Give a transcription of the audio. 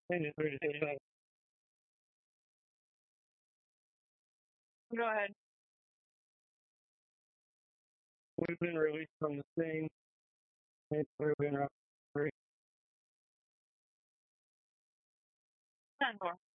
Go ahead. We've been released from the thing. We've been free. 10 more.